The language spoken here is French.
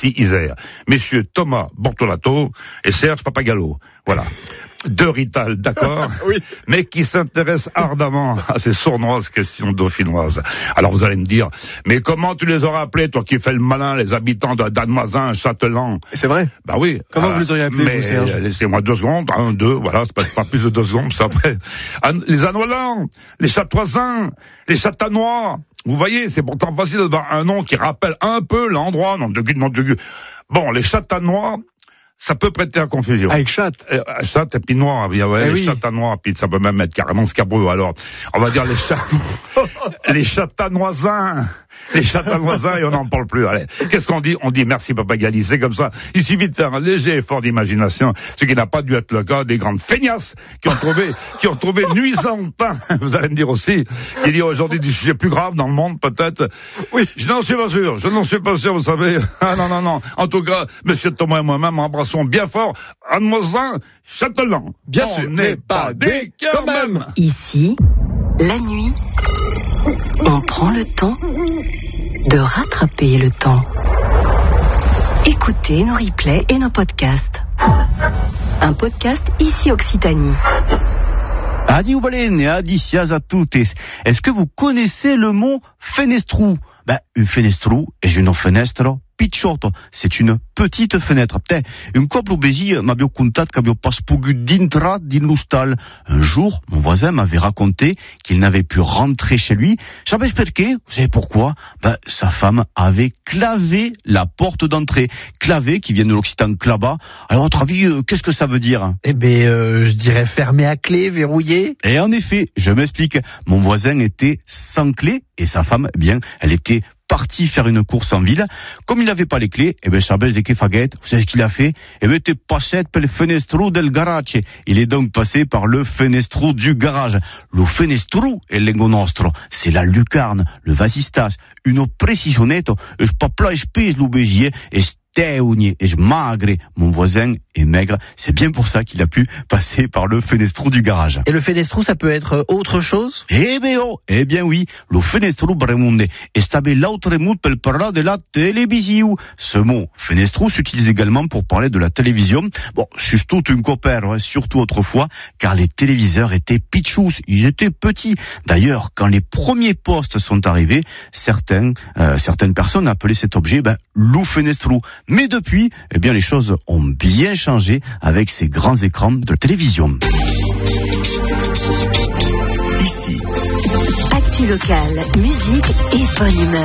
ici Isère. Messieurs Thomas Bortolato et Serge Papagallo. Voilà. Deux Rital, d'accord, oui. Mais qui s'intéressent ardemment à ces sournoises questions dauphinoises. Alors vous allez me dire, mais comment tu les aurais appelés, toi qui fais le malin, les habitants de Danmoisin, Châtelain? C'est vrai? Bah oui. Comment vous les auriez appelés, vous, Serge? Laissez-moi 2 secondes, 1, 2, voilà, c'est pas plus de 2 secondes, ça après. Les Annolans, les Châtoisins, les Châtanois. Vous voyez, c'est pourtant facile d'avoir un nom qui rappelle un peu l'endroit, nom de Dieu. Bon, les Châtanois, ça peut prêter à confusion. Avec chat. Chat et puis noir, ouais, les oui. Châtanois, puis ça peut même être carrément scabreux. Alors, on va dire les Châtanoisins. Les Châtanoisins, et on n'en parle plus. Allez, qu'est-ce qu'on dit? On dit merci Papagali, c'est comme ça. Il suffit de faire un léger effort d'imagination, ce qui n'a pas dû être le cas des grandes feignasses qui ont trouvé nuisante, vous allez me dire aussi, qu'il y a aujourd'hui des sujets plus graves dans le monde, peut-être. Oui. Je n'en suis pas sûr, vous savez. Ah non. En tout cas, monsieur Thomas et moi-même embrassons bien fort Annemauzin, Châtelain. Bien sûr. On n'est pas des cœurs même. Ici, la nuit, on prend le temps de rattraper le temps. Écoutez nos replays et nos podcasts. Un podcast Ici Occitanie. Adi Ubalene, adicias a toutes. Est-ce que vous connaissez le mot fenestrou? Un fenestrou est une fenêtre picciotto, c'est une petite fenêtre. Un couple obési m'avait contat qu'avait pas pogut d'intra din l'hostal. Un jour, mon voisin m'avait raconté qu'il n'avait pu rentrer chez lui. Savez pourquoi? Vous savez pourquoi? Sa femme avait clavé la porte d'entrée. Clavé, qui vient de l'occitan clava. Alors, à votre avis, qu'est-ce que ça veut dire? Je dirais fermé à clé, verrouillé. Et en effet, je m'explique. Mon voisin était sans clé et sa femme, elle était parti faire une course en ville. Comme il n'avait pas les clés, Chabès de Kefaguette, vous savez ce qu'il a fait? T'es passé per le fenestrou del garage. Il est donc passé par le fenestrou du garage. Le fenestrou est lengo nostro. C'est la lucarne, le vasistas, une précisionette, pas plat espèce l'obégier, et magre. Mon voisin est maigre. C'est bien pour ça qu'il a pu passer par le fenestrou du garage. Et le fenestrou, ça peut être autre chose? Eh bien oui, le fenestrou bremonde est l'autre mot pour parler de la télévision. Ce mot fenestrou s'utilise également pour parler de la télévision. Bon, surtout une copère, surtout autrefois, car les téléviseurs étaient pitchous, ils étaient petits. D'ailleurs, quand les premiers postes sont arrivés, certaines personnes appelaient cet objet le fenestrou. Mais depuis, les choses ont bien changé avec ces grands écrans de télévision. Ici. Actu local, musique et bonne humeur.